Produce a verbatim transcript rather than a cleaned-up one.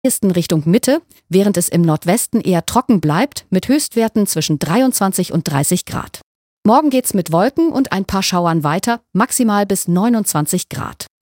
Ehesten Richtung Mitte, während es im Nordwesten eher trocken bleibt, mit Höchstwerten zwischen dreiundzwanzig und dreißig Grad. Morgen geht's mit Wolken und ein paar Schauern weiter, maximal bis neunundzwanzig Grad.